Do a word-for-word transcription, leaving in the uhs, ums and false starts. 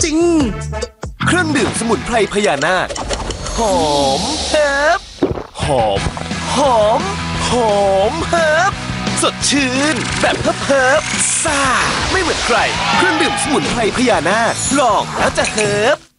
จริงเครื่องดื่มสมุนไพรพญานาคหอมเฮิบหอมหอมหอมเฮิบสดชื่นแบบเฮิบเฮิบซ่าไม่เหมือนใครเครื่องดื่มสมุนไพรพญานาคลองแล้วจะเฮิบ